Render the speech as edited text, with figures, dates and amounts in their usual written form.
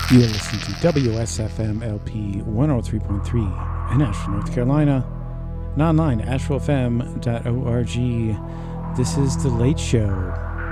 You are listening to WSFM LP 103.3 in Asheville, North Carolina, and online, ashevillefm.org. This is The Late Show.